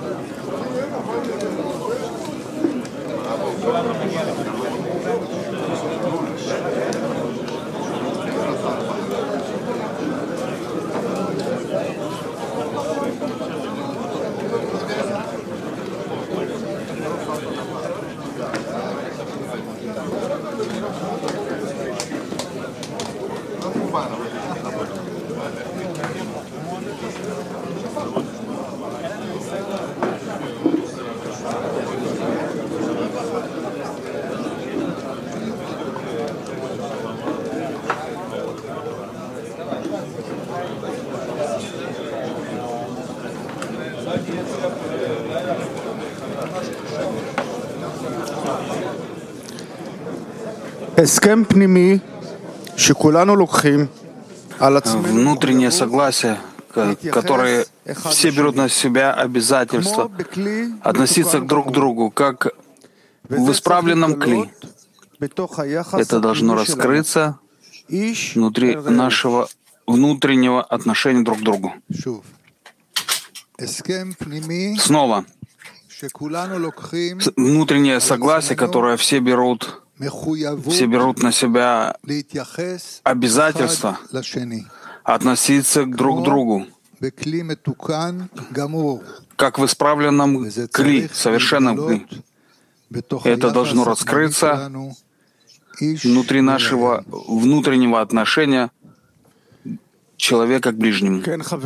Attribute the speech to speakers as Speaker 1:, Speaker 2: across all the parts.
Speaker 1: הסכם פנימי שכולנו לוקחים על עצמנו
Speaker 2: внутреннее согласие, которое все берут на себя обязательство относиться друг к другу, как в исправленном кли. Это должно раскрыться внутри нашего внутреннего отношения друг к другу. Снова, внутреннее согласие, которое все берут на себя обязательства относиться друг к другу, как в исправленном кли, совершенном кли. Это должно раскрыться внутри нашего внутреннего отношения человека к ближнему.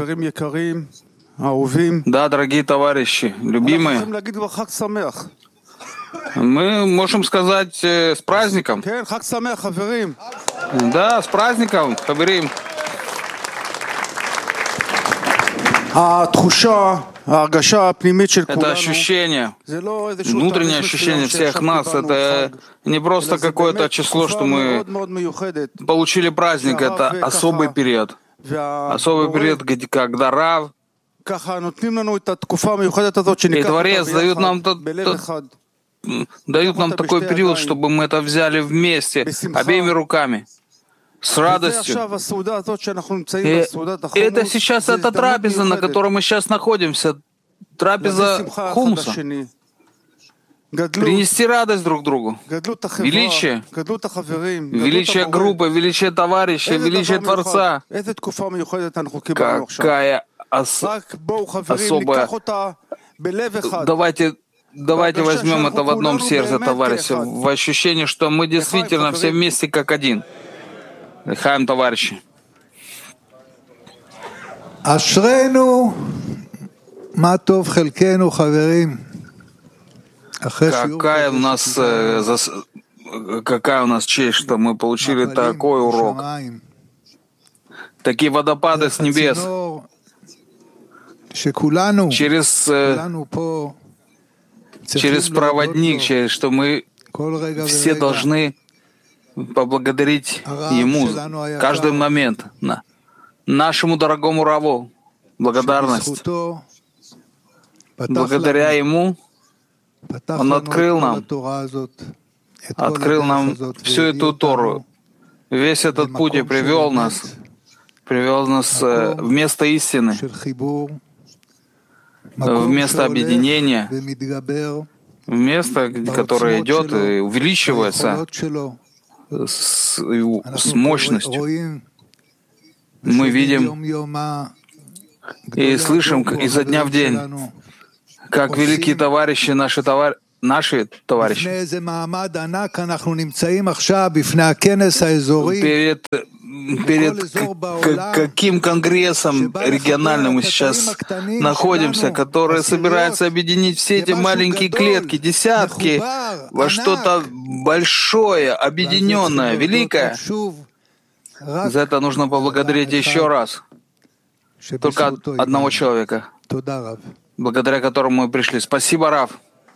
Speaker 2: Да, дорогие товарищи, любимые, мы можем сказать с праздником. Да, с праздником, хаверим. Это ощущение, внутреннее ощущение всех нас, это не просто какое-то число, что мы получили праздник, это особый период. Особый период, когда Рав и Творец дают нам такой период, чтобы мы это взяли вместе, обеими руками, с радостью. И это сейчас эта трапеза, на которой мы сейчас находимся, трапеза хумуса. Принести радость друг другу, величие, величие группы, величие товарища, величие Творца. Какая особая. Давайте возьмем это в одном сердце, товарищи, в ощущении, что мы действительно все вместе как один. Лихаем, товарищи.
Speaker 3: Ашрейну, ма тов хелкейну, хаверим.
Speaker 2: Какая у нас честь, что мы получили такой урок. Такие водопады с небес. Через проводник, что мы все должны поблагодарить Ему каждый момент, нашему дорогому Раву, благодарность. Благодаря Ему Он открыл нам всю эту Тору, весь этот путь и привел нас в место истины, в место объединения, в место, которое идет и увеличивается с мощностью. Мы видим и слышим изо дня в день, как великие товарищи, наши товарищи, перед каким конгрессом региональным мы сейчас находимся, который собирается объединить все эти маленькие клетки, десятки, во что-то большое, объединенное, великое. За это нужно поблагодарить еще раз только одного человека, благодаря которому мы пришли. Спасибо, Рав.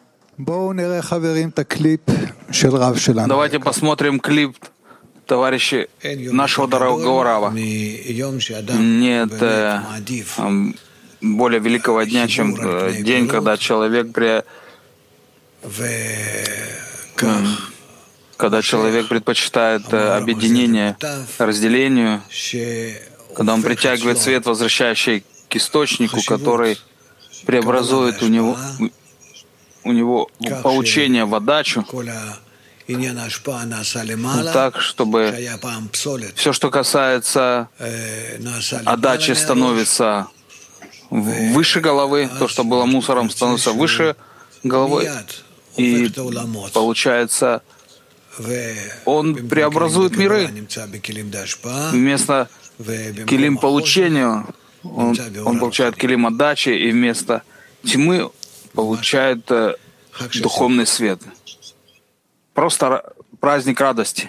Speaker 2: Давайте посмотрим клип, товарищи, нашего дорогого Рава. Нет более великого дня, чем день, когда человек предпочитает объединение разделению, когда он притягивает свет, возвращающий к источнику, который преобразует у него получение в отдачу, так, чтобы все, что касается отдачи, становится выше головы, то, что было мусором, становится выше головы, и получается, он преобразует миры. Вместо килим получению он получает килим отдачи, и вместо тьмы получает духовный свет. Просто праздник радости.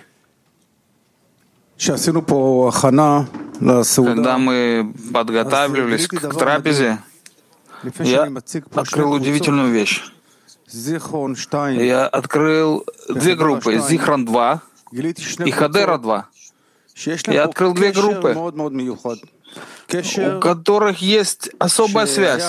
Speaker 2: Когда мы подготавливались к трапезе, я открыл удивительную вещь. Я открыл две группы, Зихрон 2 и Хадера 2. Я открыл две группы, у которых есть особая связь.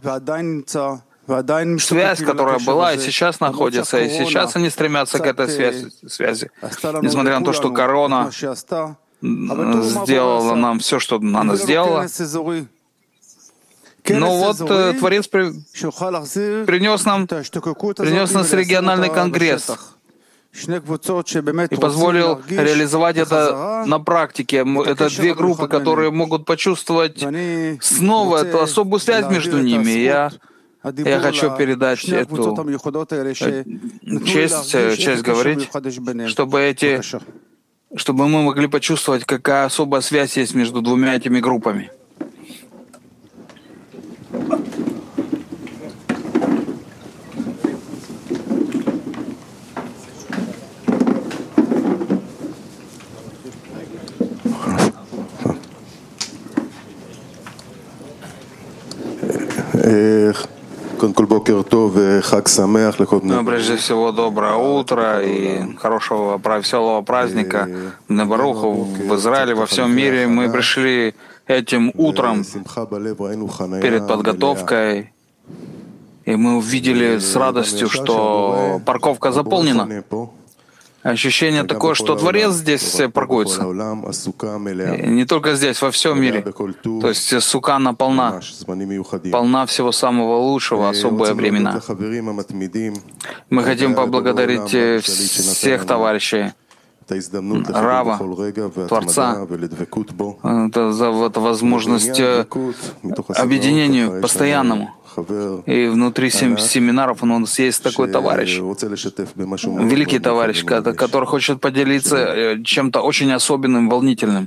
Speaker 2: Связь, которая была и сейчас находится, и сейчас они стремятся к этой связи. Несмотря на то, что корона сделала нам все, что она сделала. Но вот Творец принес нас региональный конгресс и позволил реализовать это на практике. Это две группы, которые могут почувствовать снова эту особую связь между ними. Я хочу передать эту честь говорить, чтобы мы могли почувствовать, какая особая связь есть между двумя этими группами. Прежде всего, доброе утро и хорошего, веселого праздника Бней Баруха в Израиле, во всем мире. Мы пришли этим утром перед подготовкой, и мы увидели с радостью, что парковка заполнена. Ощущение такое, что Творец здесь паркуется. И не только здесь, во всем мире. То есть сука полна всего самого лучшего, особые времена. Мы хотим поблагодарить всех товарищей, Рава, Творца, за возможность объединению постоянному. И внутри семинаров у нас есть такой товарищ, великий товарищ, который хочет поделиться чем-то очень особенным, волнительным.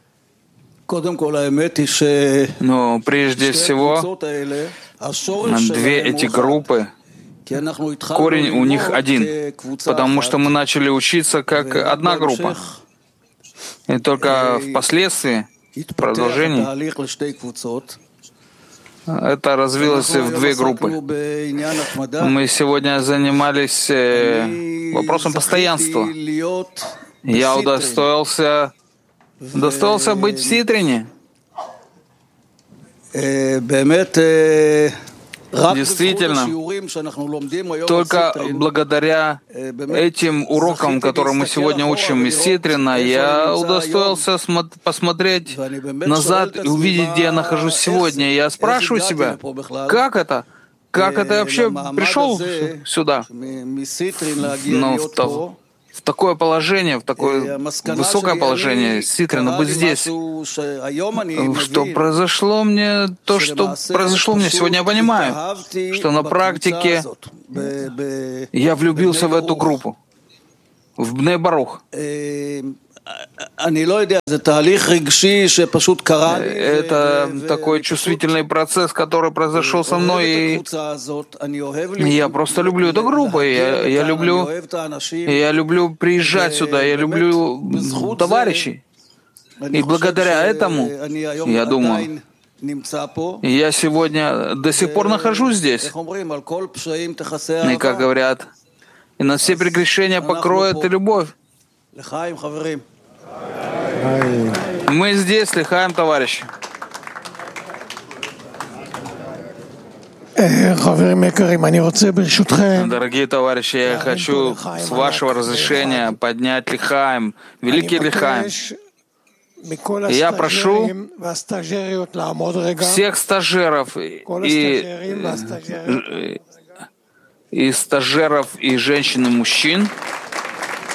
Speaker 2: Но прежде всего, две эти группы, корень у них один, потому что мы начали учиться как одна группа. И только впоследствии, в продолжении, это развилось в две группы. Мы сегодня занимались вопросом постоянства. Я удостоился быть в Ситрине. Действительно, только благодаря этим урокам, которые мы сегодня учим из Ситрина, я удостоился посмотреть назад и увидеть, где я нахожусь сегодня. Я спрашиваю себя, как это? Как это я вообще пришел сюда? Но в такое положение, в такое высокое положение Ситрина, быть здесь. Что произошло мне, то, что произошло мне сегодня, я понимаю, что на практике я влюбился в эту группу, в Бней Барух. Это такой чувствительный процесс, который произошел со мной, и я просто люблю эту группу. Я люблю приезжать сюда, я люблю товарищей. И благодаря этому, я думаю, я сегодня до сих пор нахожусь здесь. И, как говорят, и на все прегрешения покроет и любовь. Мы здесь, лихаем, товарищи. Дорогие товарищи, я хочу с вашего разрешения поднять лихаем, великий лихаем. И я прошу всех стажеров и стажеров, и женщин, и мужчин